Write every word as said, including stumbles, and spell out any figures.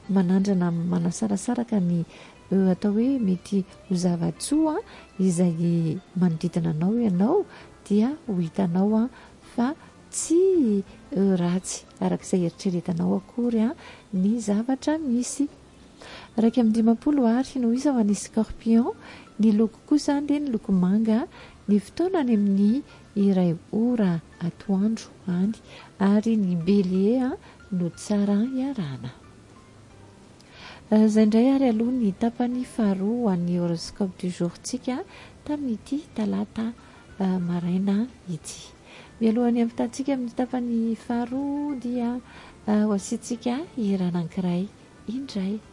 manandrana manasarasaraka ny atao hoe mety ho zava-tsoa izay manodidina anao ianao dia ho hitanao a fa tsy ratsy arak'izay eritreretanao akory a ny zavatra misy. Raika amin'ny dimampolo ary no isa ho an'ny scorpion, ny loko kosa dia ny loko manga, ny fotoanany amin'ny iray ora atoandro any, ary ny bélier no tsara iarana. Izay indray ary aloha ny tapany faharoa an'ny horoscope du jour tsika tamin'ity talata maraina ity. Mialohan'ny ampitantsika amin'ny tapany faharoa dia ho asiantsika hira anankiray indray.